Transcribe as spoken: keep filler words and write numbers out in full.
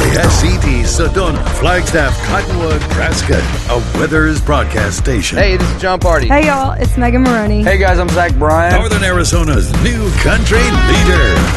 S C T Sedona, Flagstaff, Cottonwood, Prescott, a Withers broadcast station. Hey, this is John Party. Hey, y'all, it's Megan Maroney. Hey, guys, I'm Zach Bryan. Northern Arizona's new country leader.